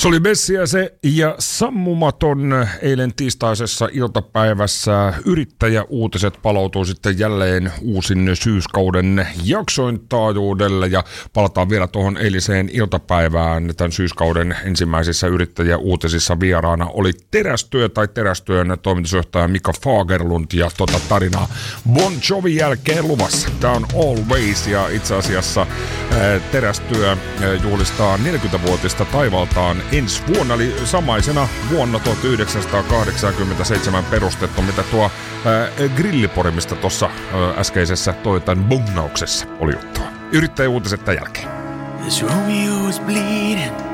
Se oli Messiase ja Sammumaton eilen tiistaisessa iltapäivässä. Yrittäjäuutiset palautuu sitten jälleen uusin syyskauden jaksoin taajuudelle ja palataan vielä tuohon eiliseen iltapäivään. Tämän syyskauden ensimmäisissä yrittäjäuutisissa vieraana oli Terästyön toimitusjohtaja Mika Fagerlund ja tarinaa Bon Jovin jälkeen luvassa. Tämä on Always ja itse asiassa Terästyö juhlistaa 40-vuotista taivaltaan ensi vuonna, eli samaisena vuonna 1987 perustettu, mitä tuo grilliporimista tuossa äskeisessä Toyotan bongnauksessa oli juttua. Yrittäjäuutiset tämän jälkeen. This Romeo is bleeding.